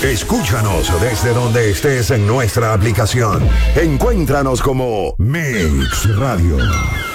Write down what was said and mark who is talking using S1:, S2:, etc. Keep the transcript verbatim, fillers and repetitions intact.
S1: Escúchanos desde donde estés en nuestra aplicación. Encuéntranos como Mix Radio.